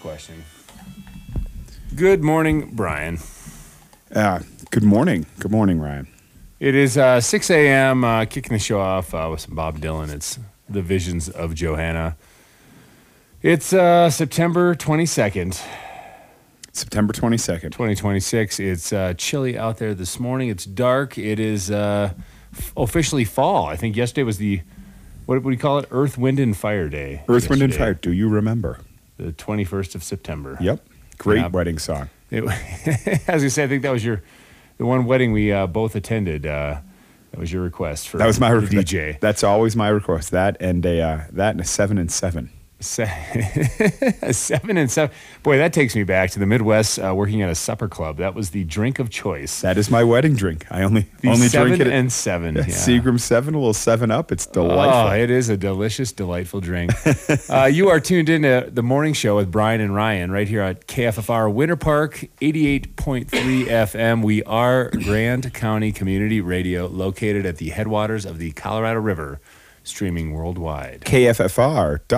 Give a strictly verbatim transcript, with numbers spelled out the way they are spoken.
question. Good morning, Brian. Uh, good morning. Good morning, Ryan. It is uh, six a.m., uh, kicking the show off uh, with some Bob Dylan. It's The Visions of Johanna. It's uh, September twenty-second. September twenty-second. twenty twenty-six. It's uh, chilly out there this morning. It's dark. It is uh, f- officially fall. I think yesterday was the, what do we call it? Earth, Wind, and Fire Day. Earth, Wind, and yesterday. Fire. Do you remember? The twenty-first of September. Yep. Great Yeah. wedding song. It, as you said, I think that was your, the one wedding we uh, both attended. Uh, that was your request for That was my the request. D J. That's always my request. That and a uh, that and a seven and seven. Se- seven and seven. Boy, that takes me back to the Midwest uh, working at a supper club. That was the drink of choice. That is my wedding drink. I only The only seven drink it. and seven. at Yeah. Seagram seven, a little seven up. It's delightful. Oh, it is a delicious, delightful drink. uh, you are tuned in to the morning show with Brian and Ryan right here at K F F R Winter Park, eighty-eight point three F M. We are Grand County Community Radio, located at the headwaters of the Colorado River, streaming worldwide. K F F R.